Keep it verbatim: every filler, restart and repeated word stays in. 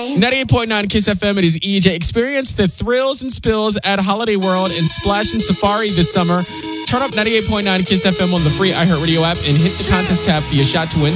time. ninety-eight point nine Kiss F M, it is E J. Experience the thrills and spills at Holiday World and Splash and Safari this summer. Turn up ninety-eight point nine Kiss F M on the free iHeartRadio app and hit the contest tab for your shot to win